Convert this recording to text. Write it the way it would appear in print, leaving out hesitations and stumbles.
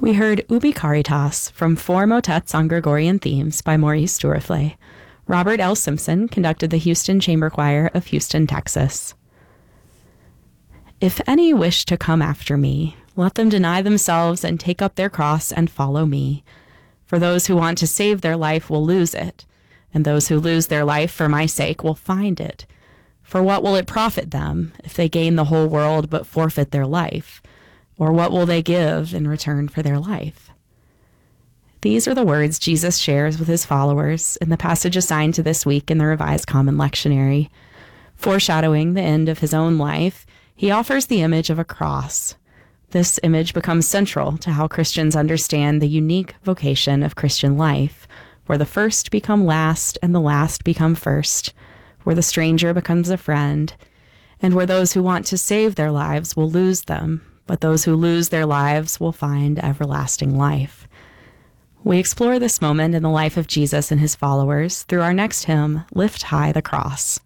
We heard Ubi Caritas from 4 motets on Gregorian themes by Maurice Duruflé. Robert L. Simpson conducted the Houston Chamber Choir of Houston, Texas. If any wish to come after me, let them deny themselves and take up their cross and follow me. For those who want to save their life will lose it, and those who lose their life for my sake will find it. For what will it profit them if they gain the whole world but forfeit their life? Or what will they give in return for their life? These are the words Jesus shares with his followers in the passage assigned to this week in the Revised Common Lectionary. Foreshadowing the end of his own life, he offers the image of a cross. This image becomes central to how Christians understand the unique vocation of Christian life, where the first become last and the last become first, where the stranger becomes a friend, and where those who want to save their lives will lose them, but those who lose their lives will find everlasting life. We explore this moment in the life of Jesus and his followers through our next hymn, Lift High the Cross.